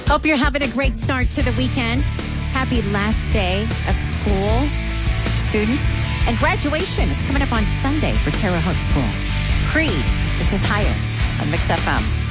Hope you're having a great start to the weekend. Happy last day of school, students. And graduation is coming up on Sunday for Terre Haute schools. Creed, this is Higher on Mix FM.